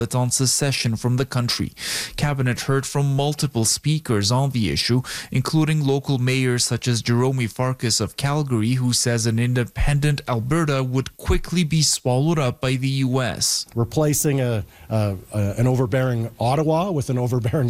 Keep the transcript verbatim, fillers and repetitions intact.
on secession from the country. Cabinet heard from multiple speakers on the issue, including local mayors such as Jerome Farkas of Calgary, who says an independent Alberta would quickly be swallowed up by the U S. Replacing a, a, a an overbearing Ottawa with an overbearing